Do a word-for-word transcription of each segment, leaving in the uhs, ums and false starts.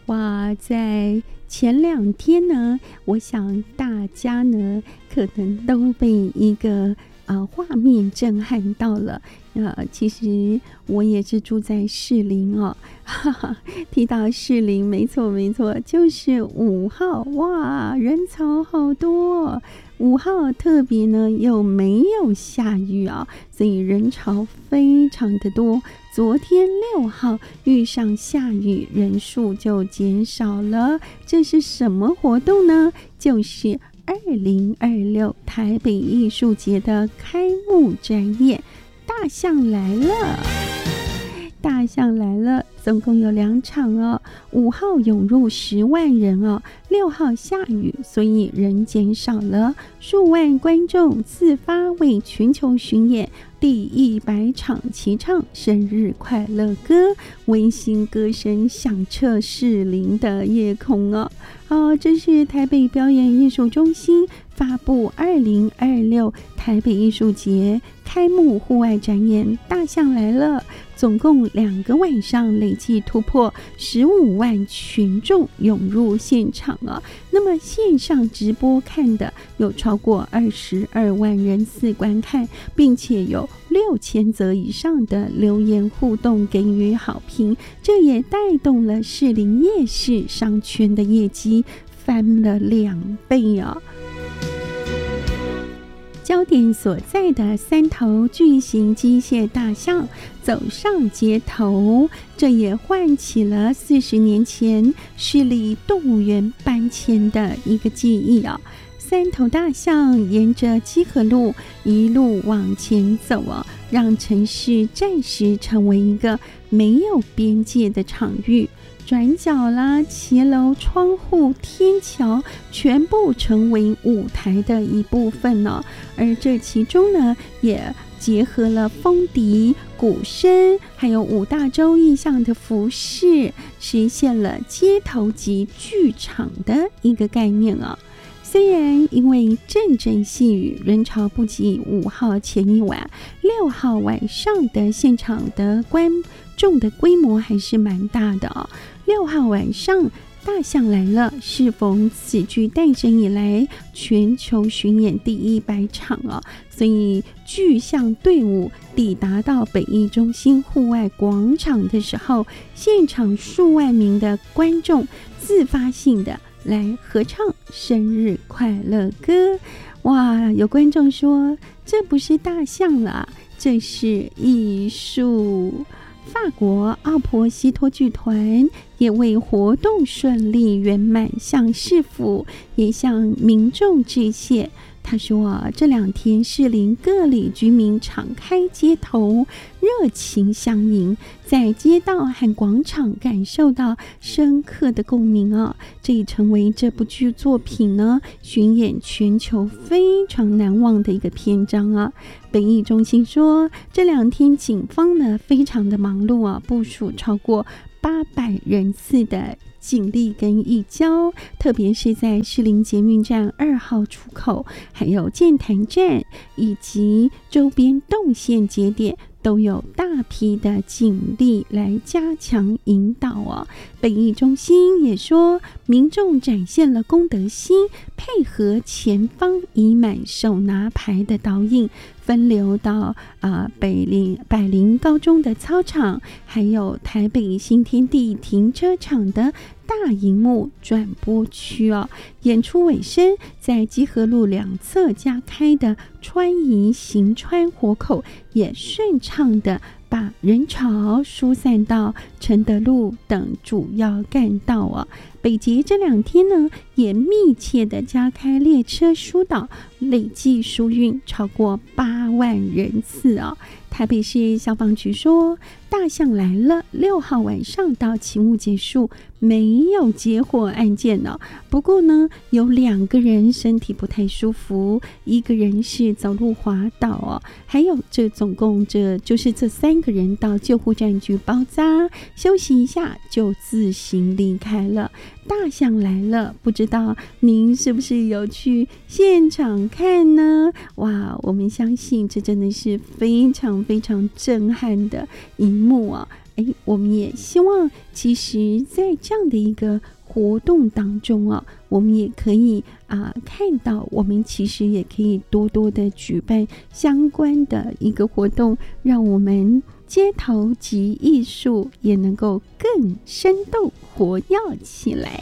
哇，在前两天呢，我想大家呢可能都被一个呃画面震撼到了。呃，其实我也是住在士林哦，哈哈，提到士林，没错没错，就是五号，哇，人潮好多。五号特别呢又没有下雨啊，所以人潮非常的多。昨天六号遇上下雨，人数就减少了。这是什么活动呢？就是二零二六台北艺术节的开幕展演，大象来了。大象来了，总共有两场哦。五号涌入十万人哦，六号下雨，所以人减少了。数万观众自发为全球巡演第一百场齐唱生日快乐歌，温馨歌声响彻士林的夜空哦。哦，这是台北表演艺术中心发布二零二六台北艺术节开幕户外展演《大象来了》，总共两个晚上累计突破十五万群众涌入现场啊！那么线上直播看的有超过二十二万人次观看，并且有六千则以上的留言互动给予好评，这也带动了士林夜市商圈的业绩翻了两倍啊！焦点所在的三头巨型机械大象走上街头，这也唤起了四十年前市立动物园搬迁的一个记忆啊。三头大象沿着基河路一路往前走啊，让城市暂时成为一个没有边界的场域。转角啦、骑楼、窗户、天桥，全部成为舞台的一部分呢、哦。而这其中呢，也结合了风笛、鼓声，还有五大洲意象的服饰，实现了街头及剧场的一个概念啊、哦。虽然因为阵阵细雨，人潮不及五号前一晚，六号晚上的现场的观众的规模还是蛮大的哦。六号晚上，大象来了适逢此剧诞生以来全球巡演第一百场哦，所以巨象队伍抵达到北艺中心户外广场的时候，现场数万名的观众自发性的来合唱生日快乐歌。哇，有观众说这不是大象啦，这是艺术。法国奥珀西托剧团也为活动顺利圆满向市府也向民众致谢。他说这两天士林各里居民敞开街头，热情相迎，在街道和广场感受到深刻的共鸣啊！这已成为这部剧作品呢巡演全球非常难忘的一个篇章啊！北艺中心说，这两天警方呢非常的忙碌啊，部署超过八百人次的警力跟义交，特别是在士林捷运站二号出口，还有剑潭站以及周边动线节点，都有大批的警力来加强引导哦。北艺中心也说，民众展现了公德心，配合前方已满手拿牌的导引，分流到呃北林百灵高中的操场，还有台北新天地停车场的大荧幕转播区哦。演出尾声，在基河路两侧加开的川宜行川活口，也顺畅的把人潮疏散到承德路等主要干道啊。北捷这两天呢，也密切的加开列车疏导，累计疏运超过八万人次啊。台北市消防局说，大象来了六号晚上到起幕结束，没有接获案件呢、哦。不过呢，有两个人身体不太舒服，一个人是走路滑倒哦，还有这总共这就是这三个人到救护站去包扎，休息一下就自行离开了。大象来了，不知道您是不是有去现场看呢？哇，我们相信这真的是非常非常震撼的一幕啊！ 诶，我们也希望其实在这样的一个活动当中啊，我们也可以啊、呃、看到，我们其实也可以多多的举办相关的一个活动，让我们街头及艺术也能够更生动活跃起来。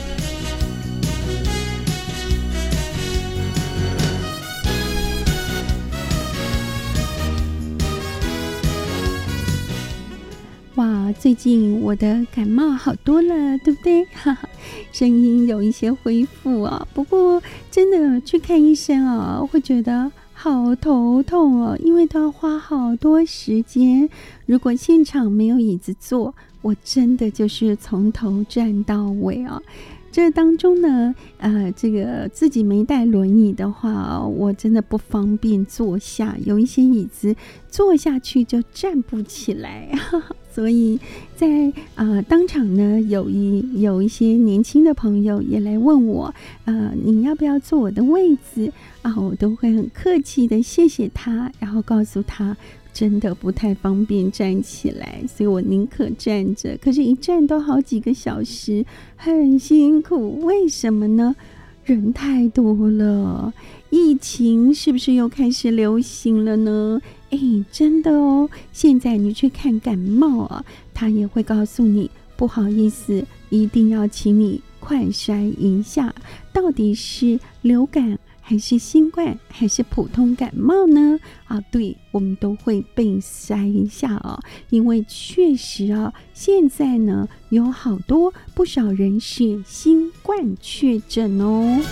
哇，最近我的感冒好多了，对不对？哈哈，声音有一些恢复啊。不过真的去看医生啊，会觉得好头痛哦，因为都要花好多时间。如果现场没有椅子坐，我真的就是从头站到尾啊。这当中呢，呃，这个自己没带轮椅的话，我真的不方便坐下，有一些椅子坐下去就站不起来，所以在呃当场呢，有一有一些年轻的朋友也来问我，呃，你要不要坐我的位置啊？我都会很客气的谢谢他，然后告诉他，真的不太方便站起来，所以我宁可站着。可是一站都好几个小时，很辛苦。为什么呢？人太多了，疫情是不是又开始流行了呢？哎，真的哦，现在你去看感冒啊，他也会告诉你，不好意思，一定要请你快筛一下，到底是流感还是新冠还是普通感冒呢？啊，对，我们都会被筛一下哦，因为确实啊，现在呢有好多不少人是新冠确诊哦。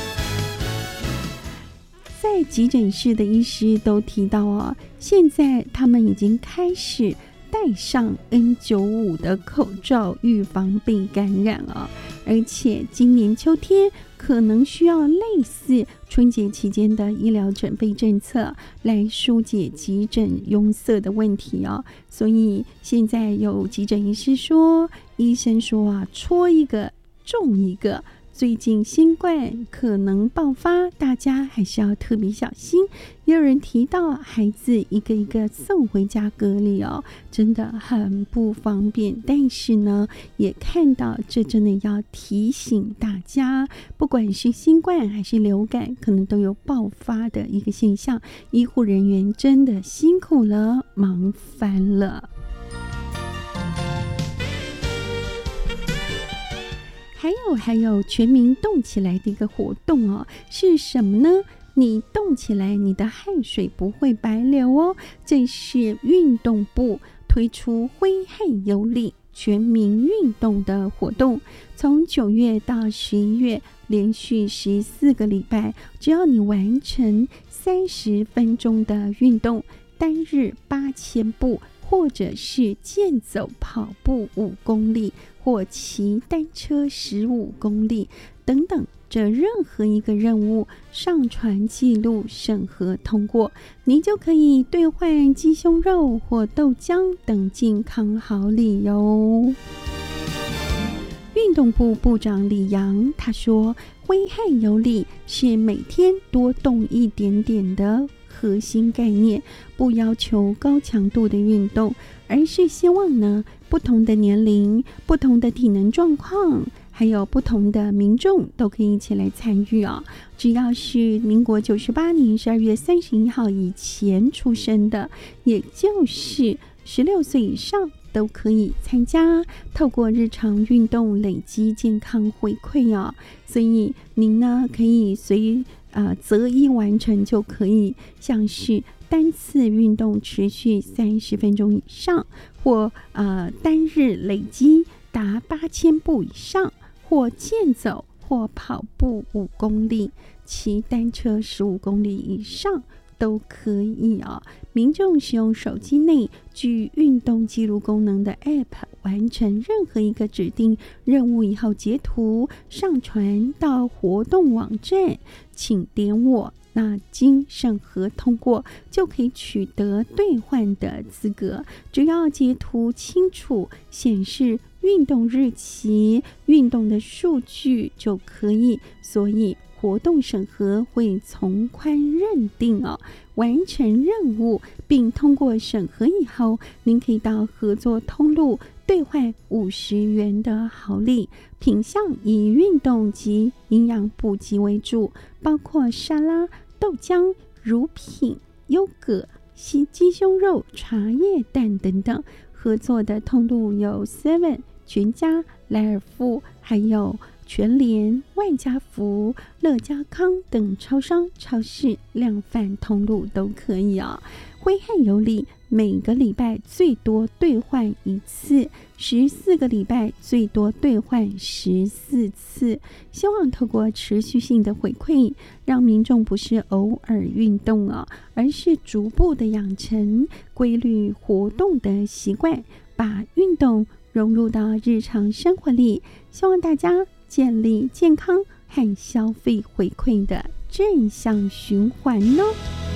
在急诊室的医师都提到啊，现在他们已经开始戴上 N 九十五 的口罩，预防被感染啊。而且今年秋天可能需要类似春节期间的医疗准备政策，来疏解急诊拥塞的问题啊。所以现在有急诊医师说，医生说啊，戳一个中一个。最近新冠可能爆发，大家还是要特别小心。也有人提到孩子一个一个送回家隔离哦，真的很不方便。但是呢，也看到这真的要提醒大家，不管是新冠还是流感，可能都有爆发的一个现象。医护人员真的辛苦了，忙翻了。还有还有全民动起来的一个活动哦，是什么呢？你动起来，你的汗水不会白流哦。这是运动部推出挥汗有力全民运动的活动，从九月到十一月，连续十四个礼拜，只要你完成三十分钟的运动，单日八千步，或者是健走跑步五公里，或骑单车十五公里等等，这任何一个任务上传记录审核通过，你就可以兑换鸡胸肉或豆浆等健康好礼哟。运动部部长李阳他说，挥汗有力是每天多动一点点的核心概念，不要求高强度的运动，而是希望呢，不同的年龄、不同的体能状况，还有不同的民众都可以一起来参与啊。只要是民国九十八年十二月三十一号以前出生的，也就是十六岁以上，都可以参加，透过日常运动累积健康回馈啊。所以您呢可以随呃择一完成就可以，像是单次运动持续三十分钟以上，或呃单日累积达八千步以上，或健走或跑步五公里，骑单车十五公里以上。都可以啊！民众使用手机内具运动记录功能的 App， 完成任何一个指定任务以后，截图上传到活动网站，请点我。那经审核通过，就可以取得兑换的资格。只要截图清楚显示运动日期、运动的数据就可以。所以活动审核会从宽认定哦，完成任务并通过审核以后，您可以到合作通路兑换五十元的好礼，品项以运动及营养补给为主，包括沙拉、豆浆、乳品、优格、西鸡胸肉、茶叶蛋等等。合作的通路有 seven、全家、莱尔富，还有全联、万家福、乐家康等超商、超市、量贩通路都可以哦。挥汗有礼，每个礼拜最多兑换一次，十四个礼拜最多兑换十四次。希望透过持续性的回馈，让民众不是偶尔运动哦，而是逐步的养成规律活动的习惯，把运动融入到日常生活里。希望大家建立健康和消费回馈的正向循环哦。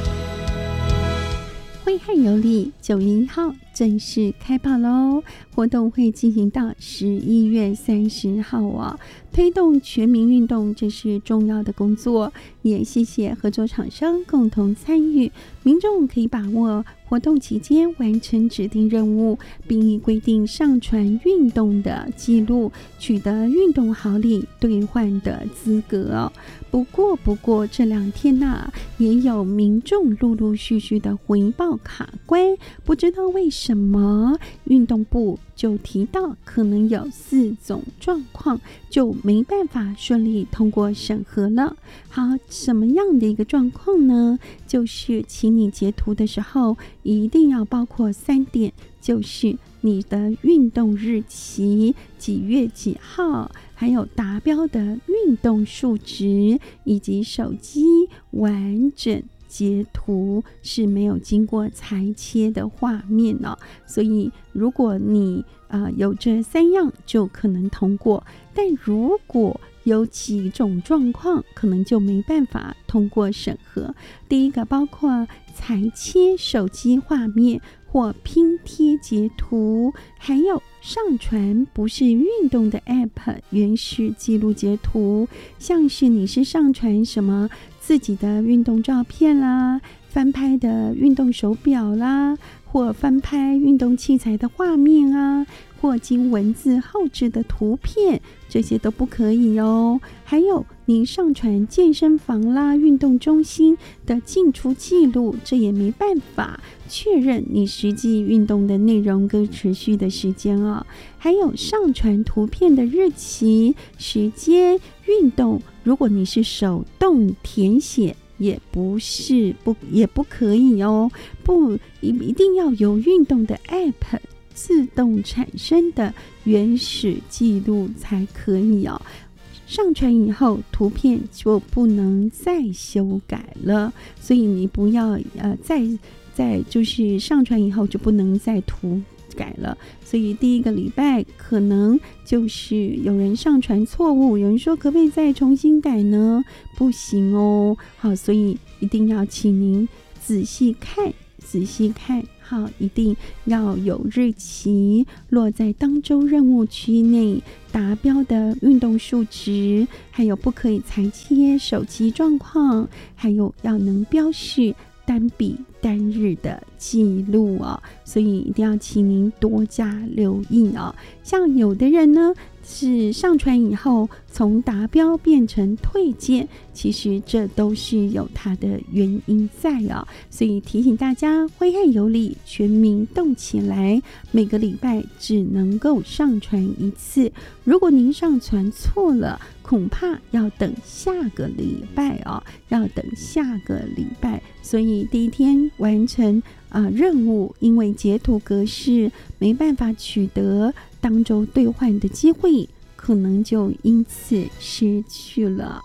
挥汗有礼九月一号正式开跑喽！活动会进行到十一月三十号哦。推动全民运动，这是重要的工作，也谢谢合作厂商共同参与。民众可以把握活动期间完成指定任务，并依规定上传运动的记录，取得运动好礼兑换的资格哦。不过，不过这两天呐、啊，也有民众陆陆续续的回报卡关，不知道为什么运动部就提到可能有四种状况，就没办法顺利通过审核了。好，什么样的一个状况呢？就是请你截图的时候一定要包括三点，就是你的运动日期几月几号，还有达标的运动数值，以及手机完整截图是没有经过裁切的画面哦。所以如果你呃有这三样就可能通过，但如果有几种状况可能就没办法通过审核。第一个包括裁切手机画面或拼贴截图，还有上传不是运动的 App 原始记录截图，像是你是上传什么自己的运动照片啦，翻拍的运动手表啦，或翻拍运动器材的画面啊，或经文字后置的图片，这些都不可以哦。还有你上传健身房啦、运动中心的进出记录，这也没办法确认你实际运动的内容跟持续的时间哦。还有上传图片的日期、时间、运动，如果你是手动填写，也不是不也不可以哦，不一定要有运动的 App 自动产生的原始记录才可以哦。上传以后图片就不能再修改了，所以你不要呃再再就是上传以后就不能再涂改了。所以第一个礼拜可能就是有人上传错误，有人说可不可以再重新改呢？不行哦。好，所以一定要请您仔细看仔细看，好，一定要有日期，落在当周任务区内，达标的运动数值，还有不可以裁切手机状况，还有要能标示单笔单日的记录哦。所以一定要请您多加留意哦。像有的人呢是上传以后从达标变成退件，其实这都是有它的原因在哦。所以提醒大家，挥汗有礼，全民动起来，每个礼拜只能够上传一次。如果您上传错了，恐怕要等下个礼拜哦，要等下个礼拜。所以第一天完成啊、呃、任务，因为截图格式没办法取得当周兑换的机会，可能就因此失去了。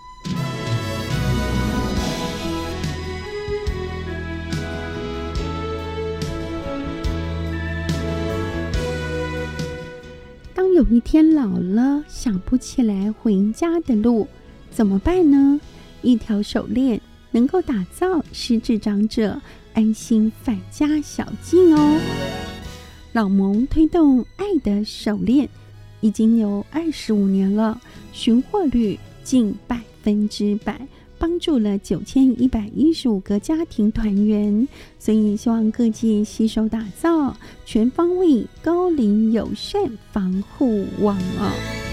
当有一天老了，想不起来回家的路，怎么办呢？一条手链能够打造失智长者安心返家小径哦。老蒙推动爱的手链已经有二十五年了，寻获率近百分之百，帮助了九千一百一十五个家庭团圆。所以希望各界携手打造全方位高龄友善防护网哦。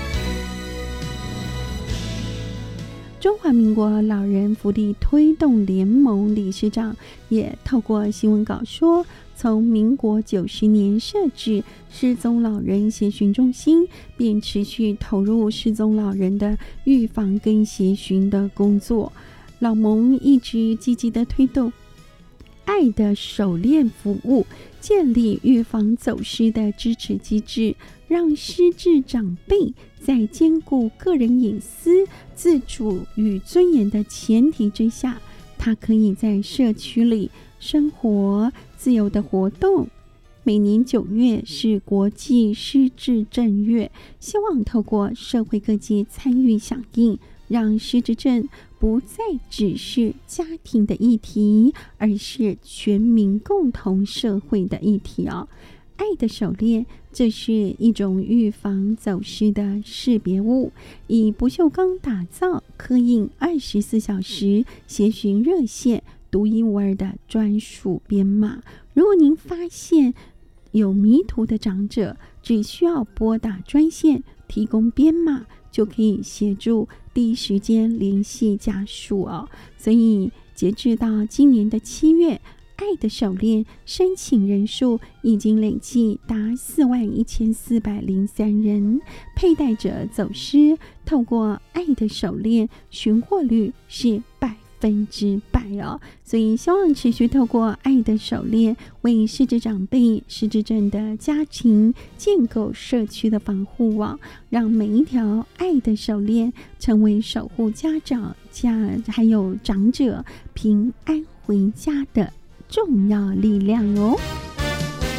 中华民国老人福利推动联盟理事长也透过新闻稿说，从民国九十年设置失踪老人协寻中心，便持续投入失踪老人的预防跟协寻的工作。老盟一直积极的推动爱的手链服务，建立预防走失的支持机制，让失智长辈在兼顾个人隐私、自主与尊严的前提之下，他可以在社区里生活、自由的活动。每年九月是国际失智症月，希望透过社会各界参与响应，让失智症不再只是家庭的议题，而是全民共同社会的议题哦。爱的手链，这是一种预防走失的识别物，以不锈钢打造，刻印二十四小时协寻热线，独一无二的专属编码。如果您发现有迷途的长者，只需要拨打专线提供编码，就可以协助第一时间联系家属哦。所以截至到今年的七月，爱的手链申请人数已经累计达四万一千四百零三人，佩戴者走失透过爱的手链寻获率是百分之百哦。所以希望持续透过爱的手链，为失智长辈、失智症的家庭建构社区的防护网，让每一条爱的手链成为守护家长、家还有长者平安回家的重要力量哦。